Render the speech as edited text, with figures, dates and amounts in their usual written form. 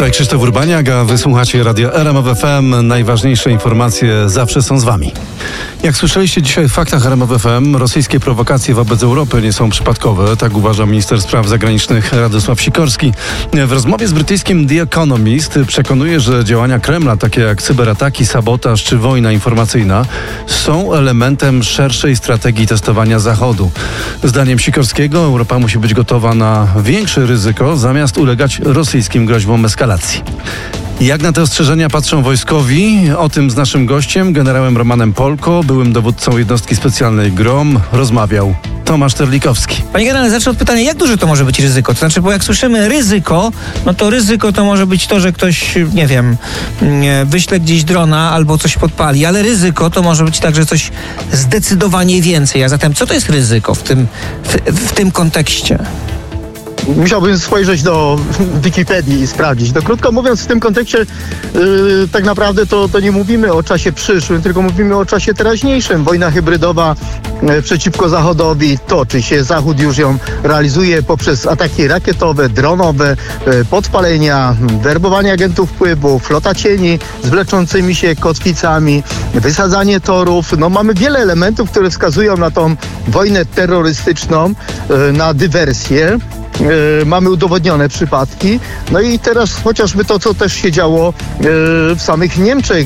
Tutaj Krzysztof Urbaniak, a wysłuchacie Radia RMF FM. Najważniejsze informacje zawsze są z wami. Jak słyszeliście dzisiaj w faktach RMF FM, rosyjskie prowokacje wobec Europy nie są przypadkowe. Tak uważa minister spraw zagranicznych Radosław Sikorski. W rozmowie z brytyjskim The Economist przekonuje, że działania Kremla, takie jak cyberataki, sabotaż czy wojna informacyjna, są elementem szerszej strategii testowania Zachodu. Zdaniem Sikorskiego Europa musi być gotowa na większe ryzyko, zamiast ulegać rosyjskim groźbom eskalacji. Jak na te ostrzeżenia patrzą wojskowi? O tym z naszym gościem, generałem Romanem Polko, byłym dowódcą jednostki specjalnej GROM, rozmawiał Tomasz Terlikowski. Panie generale, zacznę od pytania, jak duże to może być ryzyko? To znaczy, bo jak słyszymy ryzyko, no to ryzyko to może być to, że ktoś, nie wiem, wyśle gdzieś drona albo coś podpali, ale ryzyko to może być także coś zdecydowanie więcej. A zatem co to jest ryzyko w tym kontekście? Musiałbym spojrzeć do Wikipedii i sprawdzić. No, krótko mówiąc, w tym kontekście tak naprawdę to nie mówimy o czasie przyszłym, tylko mówimy o czasie teraźniejszym. Wojna hybrydowa przeciwko Zachodowi toczy się. Zachód już ją realizuje poprzez ataki rakietowe, dronowe, podpalenia, werbowanie agentów wpływu, flota cieni z wleczącymi się kotwicami, wysadzanie torów. No, mamy wiele elementów, które wskazują na tą wojnę terrorystyczną, na dywersję. Mamy udowodnione przypadki. No i teraz chociażby to, co też się działo w samych Niemczech,